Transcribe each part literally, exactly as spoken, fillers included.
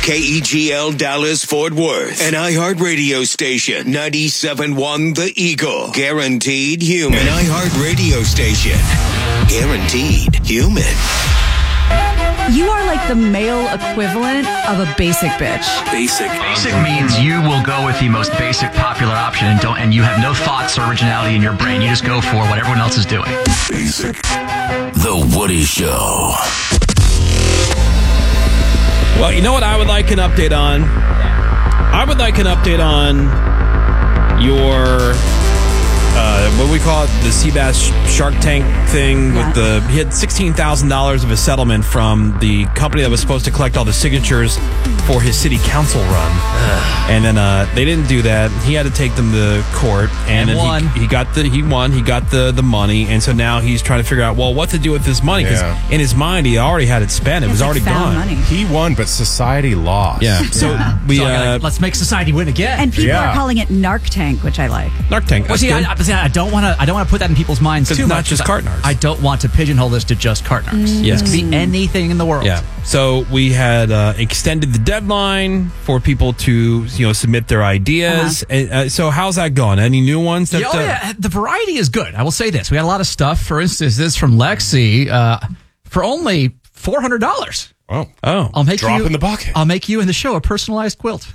K E G L Dallas Fort Worth, an iHeart radio station, ninety-seven point one The Eagle. Guaranteed human. An iHeart radio station. Guaranteed human. You are like the male equivalent of a basic bitch. Basic. Basic means you will go with the most basic popular option and don't, and you have no thoughts or originality in your brain. You just go for what everyone else is doing. Basic. The Woody Show. Well, you know what I would like an update on? I would like an update on your, uh, what we call it, the Seabass Shark Tank thing. Yeah. With the he had sixteen thousand dollars of a settlement from the company that was supposed to collect all the signatures for his city council run. Ugh. And then uh, they didn't do that. He had to take them to court. And, And then won. He, he got the he won. He got the, the money. And so now he's trying to figure out, well, what to do with this money. Because Yeah. in his mind, he already had it spent. It was It's like already found gone. money. He won, but society lost. Yeah. So we So I gotta- uh, let's make society win again. And people Yeah. are calling it Narc Tank, which I like. Narc Tank. Well, That's see, good. I, I, see, I don't want to. I don't want to put that in people's minds It's too not much. just I- cart narcs. I don't want to pigeonhole this to just cart narcs. Yes. This could be anything in the world. Yeah. So we had uh, extended the deadline for people to, you know, submit their ideas. Uh-huh. Uh, so how's that going? Any new ones? That, Yeah, oh, uh, yeah, the variety is good. I will say this: we had a lot of stuff. For instance, this from Lexi uh, for only four hundred dollars. Oh. Oh. I'll make Drop you in the bucket. I'll make you in the show a personalized quilt.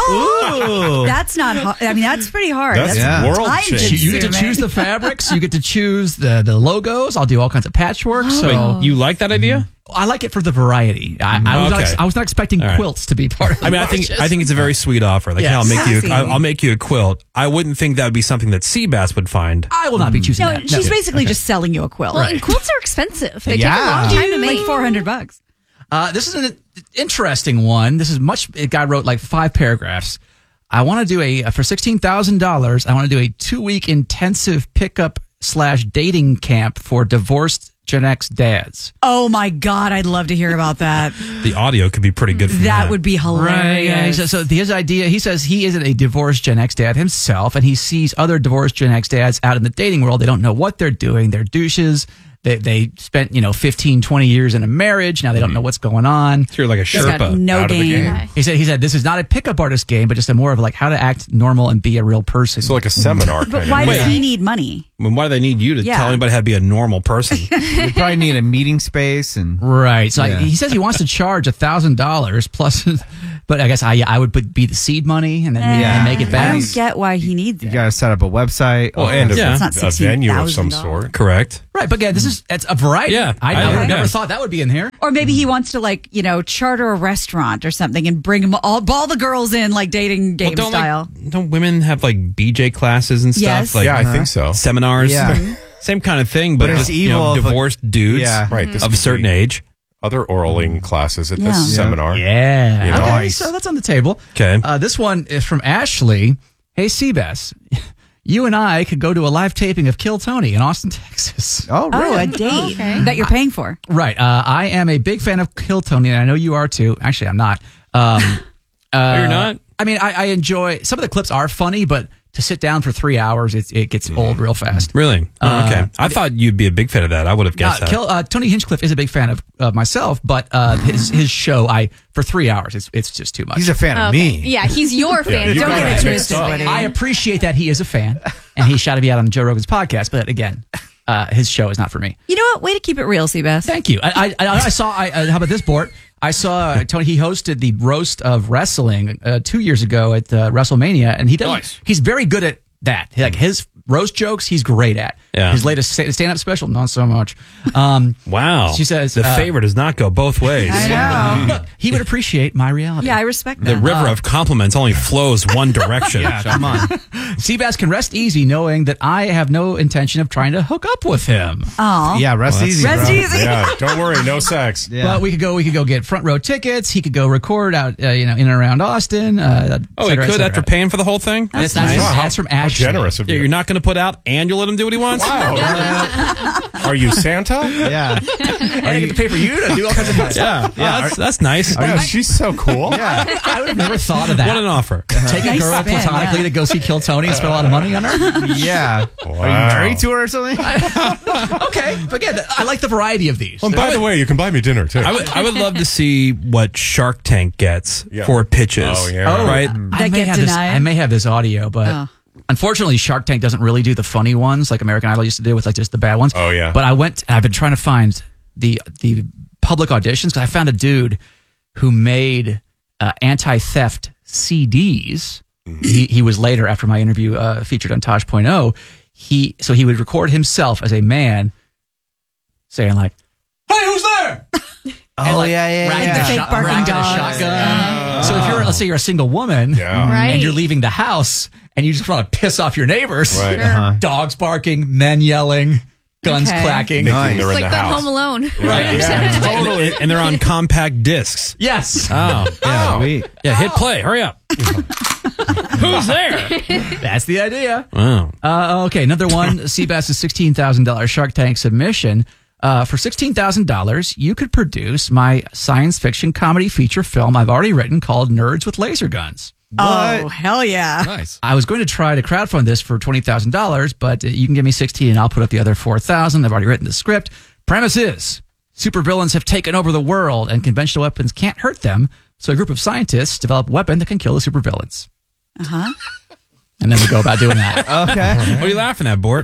Oh, that's not hard. I mean, that's pretty hard. That's That's world time changing. You get to consuming. choose the fabrics. You get to choose the, the logos. I'll do all kinds of patchwork. So Wait, you like that idea? I like it for the variety. I, I, was, Okay. not, I was not expecting All right. quilts to be part of. I mean, I think purchase. I think it's a very sweet offer. Like, Yes. hey, I'll make Sassy. you, I'll, I'll make you a quilt. I wouldn't think that would be something that Seabass would find. I will not be choosing No, that. she's No. basically just selling you a quilt. Well, and quilts are expensive. They Yeah. take a long time to make. Like four hundred bucks. Uh, this is an interesting one. This is much. A guy wrote like five paragraphs. I want to do a for sixteen thousand dollars. I want to do a two week intensive pickup slash dating camp for divorced Gen X dads. Oh my God, I'd love to hear about that. The audio could be pretty good. From That that would be Yeah. hilarious. So, so his idea, he says he isn't a divorced Gen X dad himself, and he sees other divorced Gen X dads out in the dating world. They don't know what they're doing. They're douches. They they spent, you know, fifteen, twenty years in a marriage. Now they don't know what's going on. So you're like a He's got Sherpa. no out of the game. game. He said he said this is not a pickup artist game, but just a more of like how to act normal and be a real person. So like a seminar But kind why of does thing. he need money? I mean, why do they need you to Yeah. tell anybody how to be a normal person? You probably need a meeting space and Right. So I, Yeah. he says he wants to charge a thousand dollars plus, but I guess I I would put, be the seed money and then Yeah. and make it I back. don't get why he needs you it. got to set up a website. Well, and a, Yeah. It's not a venue of some sixteen thousand dollars. sort. Correct. Right. But yeah, this is it's a variety. Yeah, I, I- I, yeah. never thought that would be in here. Or maybe he wants to, like, you know, charter a restaurant or something and bring 'em all, all the girls in, like, dating game Well, don't style. like, don't women have like B J classes and stuff? Yes. Like Yeah, I think so. seminars. Yeah. Same kind of thing, but, But it's just, you know, evil if a- divorced dudes Yeah. Right. This of a could certain be age. Other oraling classes at Yeah. this Yeah. seminar. Yeah. You know? Okay. Nice. So that's on the table. Okay. Uh, this one is from Ashley. Hey, Seabass, you and I could go to a live taping of Kill Tony in Austin, Texas. Oh, Oh, really? a date Okay. that you're paying for. Right. Uh, I am a big fan of Kill Tony, and I know you are too. Actually, I'm not. Um, uh, you're not? I mean, I, I enjoy some of the clips are funny, but to sit down for three hours, it, it gets old real fast. Really? Oh, Uh, okay. I thought you'd be a big fan of that. I would have Now, guessed that. Kill, uh, Tony Hinchcliffe is a big fan of, of myself, but uh, his his show, I for three hours, it's it's just too much. He's a fan of Okay. me. Yeah, he's your fan. you Don't got get it it mixed twisted. up. Woody. I appreciate that he is a fan, and he shot to be out on Joe Rogan's podcast. But again, uh, his show is not for me. You know what? Way to keep it real, Seabass. Thank you. I I, I, I saw. I, uh, how about this, Bort? I saw uh, Tony. He hosted the roast of wrestling uh, two years ago at uh, WrestleMania, and he does. Nice. He's very good at that. Like his roast jokes, he's great at. Yeah. His latest sta- stand-up special, not so much. Um, Wow. She says, the uh, favor does not go both ways. I know. look, he would appreciate my reality. Yeah, I respect The that. river of compliments only flows one direction. Come on. Seabass can rest easy knowing that I have no intention of trying to hook up with him. Aw. Yeah, rest easy, Rest bro. easy. Yeah, don't worry, no sex. Yeah. But we could go. We could go get front row tickets. He could go record out, uh, you know, in and around Austin. Uh, et Oh, he cetera, et could cetera. after paying for the whole thing? That's, That's that's, nice. that's from How Ashley. generous of Yeah, you. you're not going to put out and you'll let him do what he wants? Wow. Are you Santa? yeah. And I get to pay for you to do all kinds of fun stuff. Yeah, yeah, that's, that's nice. Thanks. Yeah, she's so cool. Yeah. I would have never thought of that. What an offer. Take a Nice girl spin, platonically yeah. to go see Kill Tony and spend a lot of money on her? Yeah. Wow. Are you married to her or something? Okay, but again, I like the variety of these. Oh, and by the way, you can buy me dinner too. I would, I would love to see what Shark Tank gets Yeah. for pitches. Oh, yeah. Oh, Right? I That may get have this. denied? I may have this audio, but Oh. unfortunately, Shark Tank doesn't really do the funny ones like American Idol used to do with like just the bad ones. Oh, yeah. But I went. I've been trying to find the the public auditions because I found a dude who made uh, anti-theft C Ds. Mm-hmm. He he was later after my interview uh, featured on Tosh point oh. He so he would record himself as a man saying like, "Hey, who's there?" Oh, yeah, yeah, Ragging yeah. a Fake shot- barking ragging a dogs. shotgun. So if you're, let's say you're a single woman, Yeah. Right. and you're leaving the house, and you just want to piss off your neighbors, Right. Uh-huh. dogs barking, men yelling, guns Okay. clacking. Thinking Nice. they're It's in like the that house. Home Alone. Right? Yeah. Totally. And they're on compact discs. Yes. Oh, yeah. Sweet. Yeah, hit play. Hurry up. Who's there? That's the idea. Wow. Uh, okay, another one. Seabass's sixteen thousand dollars Shark Tank submission. Uh, for sixteen thousand dollars, you could produce my science fiction comedy feature film I've already written called Nerds with Laser Guns. Oh, hell yeah. Nice. I was going to try to crowdfund this for twenty thousand dollars, but uh, you can give me sixteen and I'll put up the other four thousand. I've already written the script. Premise is supervillains have taken over the world and conventional weapons can't hurt them. So a group of scientists develop a weapon that can kill the supervillains. Uh-huh. And then we go about doing that. Okay. What are you laughing at, Bort?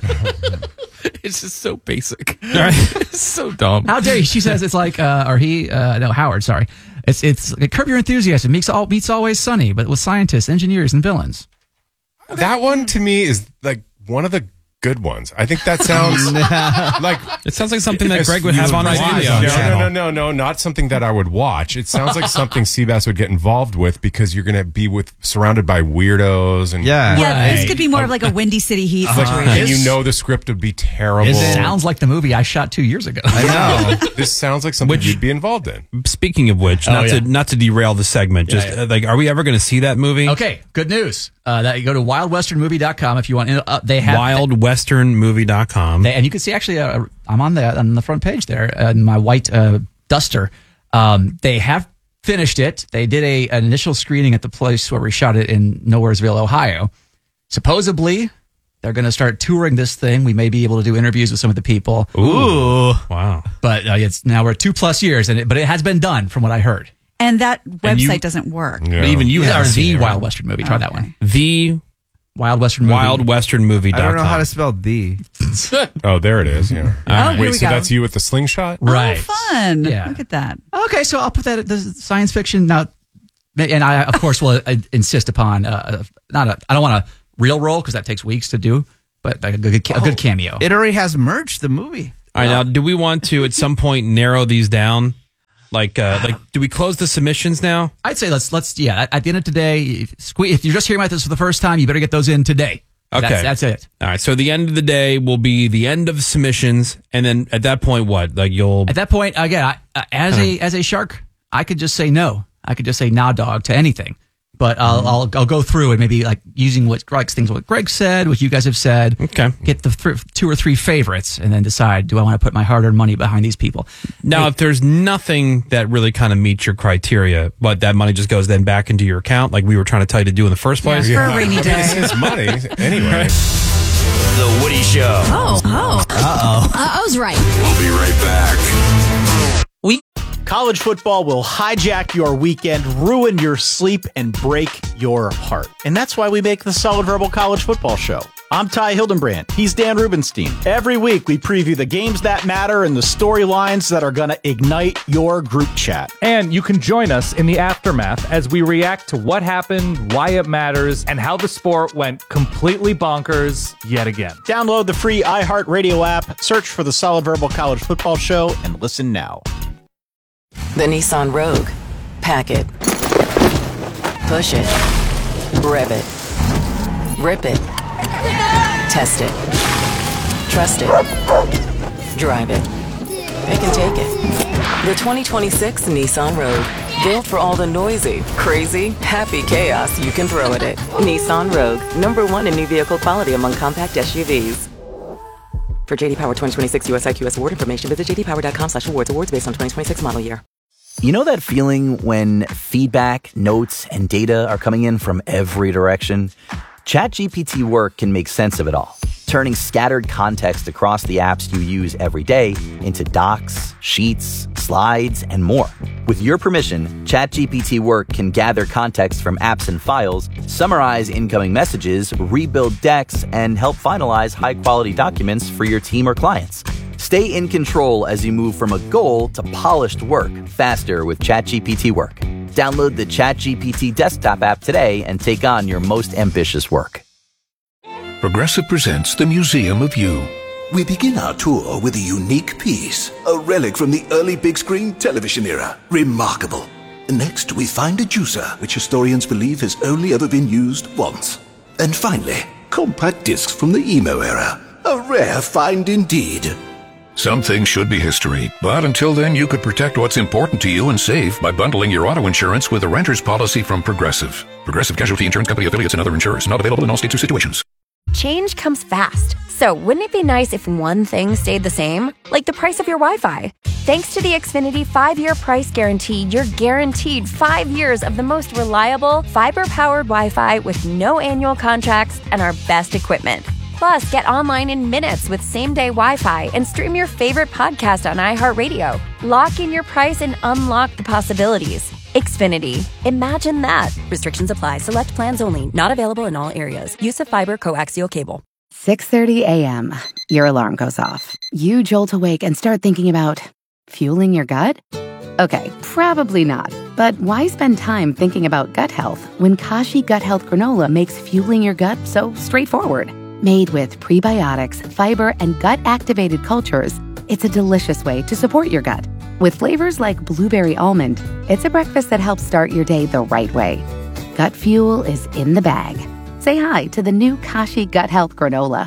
It's just so basic. It's so dumb. How dare you? She says it's like, uh, or he, uh, no, Howard, sorry. It's it's like Curb Your Enthusiasm meets, all, meets Always Sunny, but with scientists, engineers, and villains. That one to me is like one of the good ones. I think that sounds like It sounds like something that Yes, Greg would you have would on his watch. video No, no, channel. no, no, no, not something that I would watch. It sounds like something Seabass would get involved with because you're going to be with surrounded by weirdos and Yeah. Yeah, this Right. could be more of like a Windy City Heat like, situation. and you know the script would be terrible. It sounds like the movie I shot two years ago. I know. This sounds like something Which- you'd be involved in. Speaking of which, Oh, not yeah. to not to derail the segment, just Yeah, yeah. uh, like, are we ever going to see that movie? Okay, good news. Uh, that you go to wild western movie dot com if you want. Uh, they have wild western movie dot com. They, and you can see actually, uh, I'm on the on the front page there uh, in my white uh, duster. Um, they have finished it. They did a an initial screening at the place where we shot it in Nowheresville, Ohio. Supposedly, they're going to start touring this thing. We may be able to do interviews with some of the people. Ooh. Wow. But uh, it's now we're two plus years, and it, but it has been done from what I heard. And that website you- doesn't work. Yeah. But even you Or have the seen it, Wild right? Western movie. Try that one. The Wild Western movie. wild western movie dot I com. don't know how to spell the. Oh, there it is. Yeah. Oh, here Wait, we so go. that's you with the slingshot? Right. Oh, fun. Yeah. Look at that. Okay, so I'll put that the science fiction now, and I of course will uh, insist upon uh, not a I don't want a real role because that takes weeks to do, but a good, a good cameo. It already has merged the movie. All right, now, do we want to at some point narrow these down? Like, uh, like, do we close the submissions now? I'd say let's let's yeah. At, at the end of today, if, sque- if you're just hearing about this for the first time, you better get those in today. Okay. that's, that's it. All right, so the end of the day will be the end of submissions, and then at that point, what? Like, you'll At that point, again, I, uh, as a as a shark, I could just say no. I could just say nah, dog, to anything. But I'll I'll, I'll go through and maybe like using what Greg's things what Greg said, what you guys have said. Okay. Get the th- two or three favorites, and then decide: do I want to put my hard-earned money behind these people? now, Hey, if there's nothing that really kind of meets your criteria, but that money just goes then back into your account, like we were trying to tell you to do in the first place. For a rainy I mean, it's day. his money anyway. The Woody Show. Oh, oh. Uh-oh. I was right. We'll be right back. College football will hijack your weekend, ruin your sleep, and break your heart. And that's why we make the Solid Verbal College Football Show. I'm Ty Hildenbrand. He's Dan Rubenstein. Every week, we preview the games that matter and the storylines that are going to ignite your group chat. And you can join us in the aftermath as we react to what happened, why it matters, and how the sport went completely bonkers yet again. Download the free iHeartRadio app, search for the Solid Verbal College Football Show, and listen now. The Nissan Rogue. Pack it. Push it. Rev it. Rip it. Test it. Trust it. Drive it. Pick and take it. The twenty twenty-six Nissan Rogue. Built for all the noisy, crazy, happy chaos you can throw at it. Nissan Rogue. Number one in new vehicle quality among compact S U Vs. For J D Power twenty twenty-six U S I Q S award information, visit j d power dot com slash awards. Awards based on twenty twenty-six model year. You know that feeling when feedback, notes, and data are coming in from every direction? ChatGPT Work can make sense of it all, turning scattered context across the apps you use every day into docs, sheets, slides, and more. With your permission, ChatGPT Work can gather context from apps and files, summarize incoming messages, rebuild decks, and help finalize high-quality documents for your team or clients. Stay in control as you move from a goal to polished work faster with ChatGPT Work. Download the ChatGPT desktop app today and take on your most ambitious work. Progressive presents the Museum of You. We begin our tour with a unique piece, a relic from the early big screen television era. Remarkable. Next, we find a juicer, which historians believe has only ever been used once. And finally, compact discs from the emo era. A rare find indeed. Some things should be history, but until then you could protect what's important to you and save by bundling your auto insurance with a renter's policy from Progressive. Progressive Casualty Insurance Company affiliates and other insurers. Not available in all states or situations. Change comes fast. So wouldn't it be nice if one thing stayed the same? Like the price of your Wi-Fi. Thanks to the Xfinity five-year price guarantee, you're guaranteed five years of the most reliable, fiber-powered Wi-Fi with no annual contracts and our best equipment. Plus, get online in minutes with same-day Wi-Fi and stream your favorite podcast on iHeartRadio. Lock in your price and unlock the possibilities. Xfinity. Imagine that. Restrictions apply. Select plans only. Not available in all areas. Use of fiber coaxial cable. six thirty a.m. Your alarm goes off. You jolt awake and start thinking about fueling your gut? Okay, probably not. But why spend time thinking about gut health when Kashi Gut Health Granola makes fueling your gut so straightforward? Made with prebiotics, fiber, and gut-activated cultures, it's a delicious way to support your gut. With flavors like blueberry almond, it's a breakfast that helps start your day the right way. Gut fuel is in the bag. Say hi to the new Kashi Gut Health Granola.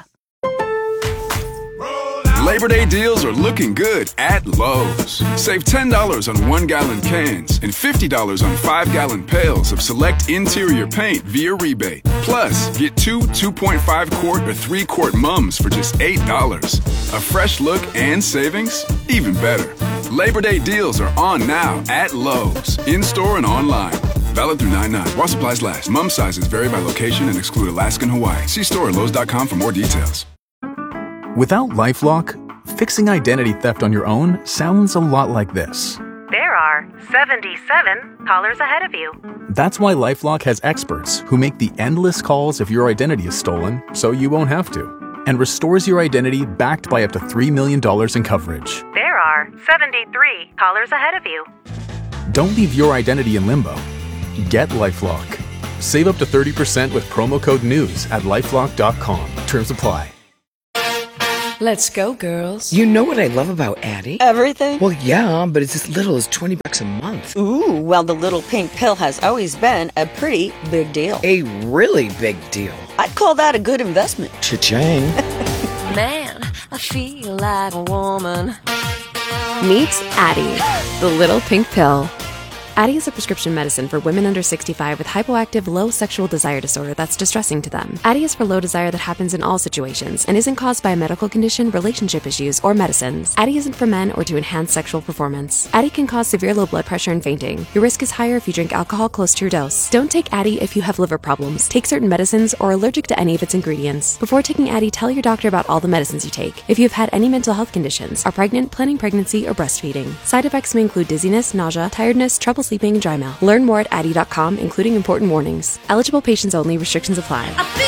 Labor Day deals are looking good at Lowe's. Save ten dollars on one-gallon cans and fifty dollars on five-gallon pails of select interior paint via rebate. Plus, get two two point five quart or three quart mums for just eight dollars. A fresh look and savings? Even better. Labor Day deals are on now at Lowe's, in-store and online. Valid through nine nine. While supplies last. Mum sizes vary by location and exclude Alaska and Hawaii. See store at lowes dot com for more details. Without LifeLock, fixing identity theft on your own sounds a lot like this. There are seventy-seven callers ahead of you. That's why LifeLock has experts who make the endless calls if your identity is stolen, so you won't have to, and restores your identity backed by up to three million dollars in coverage. There are seventy-three callers ahead of you. Don't leave your identity in limbo. Get LifeLock. Save up to thirty percent with promo code NEWS at lifelock dot com. Terms apply. Let's go, girls. You know what I love about Addie? Everything? Well, yeah, but it's as little as twenty bucks a month. Ooh, well, the little pink pill has always been a pretty big deal. A really big deal. I'd call that a good investment. Cha-ching. Man, I feel like a woman. Meet Addie, the little pink pill. Addie is a prescription medicine for women under sixty-five with hypoactive low sexual desire disorder that's distressing to them. Addie is for low desire that happens in all situations and isn't caused by a medical condition, relationship issues, or medicines. Addie isn't for men or to enhance sexual performance. Addie can cause severe low blood pressure and fainting. Your risk is higher if you drink alcohol close to your dose. Don't take Addie if you have liver problems, take certain medicines, or are allergic to any of its ingredients. Before taking Addie, tell your doctor about all the medicines you take. If you've had any mental health conditions, are pregnant, planning pregnancy, or breastfeeding. Side effects may include dizziness, nausea, tiredness, trouble sleeping, and dry mouth. Learn more at addie dot com, including important warnings. Eligible patients only. Restrictions apply.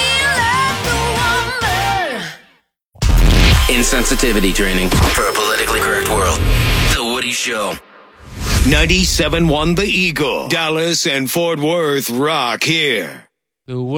Insensitivity training for a politically correct world. The Woody Show. ninety-seven point one The Eagle. Dallas and Fort Worth rock here. The